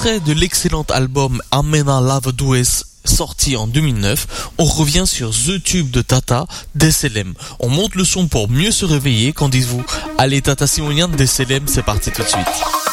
extrait de l'excellent album Amena Lava Dues sorti en 2009, on revient sur The Tube de Tata, DSLM. On monte le son pour mieux se réveiller, qu'en dites-vous? Allez, Tata Simonian, DSLM, c'est parti tout de suite.